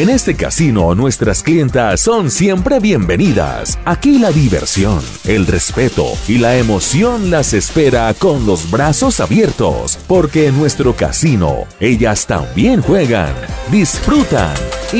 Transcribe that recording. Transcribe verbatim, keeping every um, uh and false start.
En este casino, nuestras clientas son siempre bienvenidas. Aquí la diversión, el respeto y la emoción las espera con los brazos abiertos, porque en nuestro casino, ellas también juegan, disfrutan